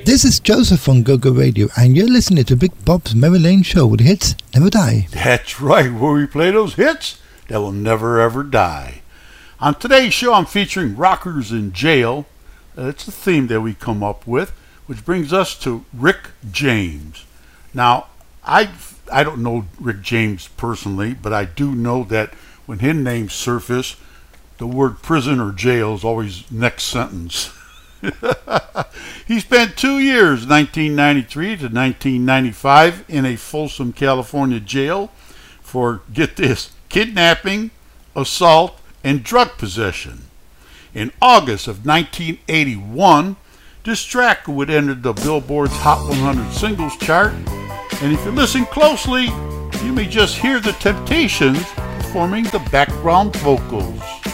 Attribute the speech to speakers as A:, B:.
A: This is Joseph on GoGo Radio, and you're listening to Big Bob's Memory Lane Show, where the hits never die.
B: That's right, where we play those hits that will never ever die. On today's show, I'm featuring Rockers in Jail. It's a theme that we come up with, which brings us to Rick James. Now, I don't know Rick James personally, but I do know that when his name surfaced, the word prison or jail is always next sentence. He spent 2 years, 1993 to 1995, in a Folsom, California jail for, get this, kidnapping, assault, and drug possession. In August of 1981, this track would enter the Billboard's Hot 100 Singles chart, and if you listen closely, you may just hear the Temptations performing the background vocals.